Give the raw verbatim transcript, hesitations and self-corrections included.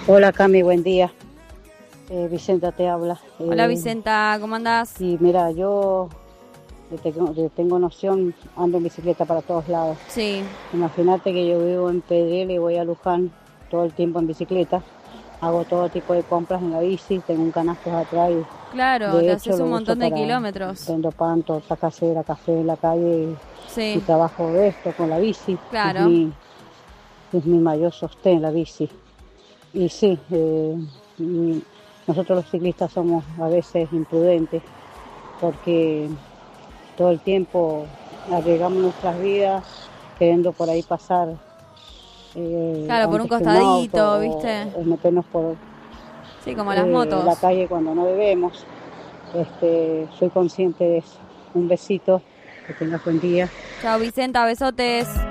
Hola Cami, buen día. Eh, Vicenta te habla. Hola Eh, Vicenta, ¿cómo andás? y mira, yo le tengo, le tengo noción, ando en bicicleta para todos lados. Sí, Imagínate que yo vivo en Pedriel y voy a Luján todo el tiempo en bicicleta. Hago todo tipo de compras en la bici, tengo un canasto atrás y claro, te de hecho haces un lo uso montón de para, kilómetros. vendo pan, torta casera, café en la calle y, y Sí, trabajo de esto con la bici. Es claro. mi, es mi mayor sostén la bici. Y sí, eh, mm, nosotros los ciclistas somos a veces imprudentes porque todo el tiempo arriesgamos nuestras vidas queriendo por ahí pasar eh, Claro, por un antes que un auto costadito, o, ¿viste? o meternos por Sí, como las eh, la motos. calle cuando no debemos. Este, soy consciente de eso. Un besito, que tengas buen día. Chao Vicenta, besotes.